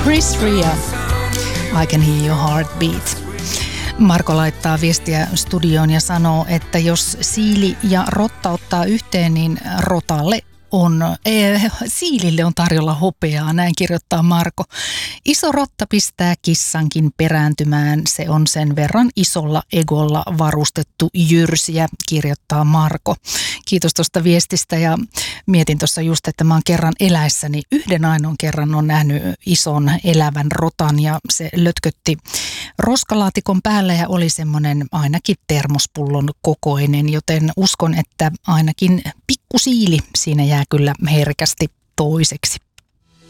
Chris Rea, I Can Hear Your Heartbeat. Marko laittaa viestiä studioon ja sanoo, että jos siili ja rotta ottaa yhteen, niin siilille on tarjolla hopeaa, näin kirjoittaa Marko. Iso rotta pistää kissankin perääntymään, se on sen verran isolla egolla varustettu jyrsiä, kirjoittaa Marko. Kiitos tuosta viestistä ja mietin tuossa just, että mä oon kerran eläessäni yhden ainoan kerran on nähnyt ison elävän rotan ja se lötkötti roskalaatikon päällä ja oli semmoinen ainakin termospullon kokoinen, joten uskon, että ainakin pikkusiili siinä jää kyllä herkästi toiseksi.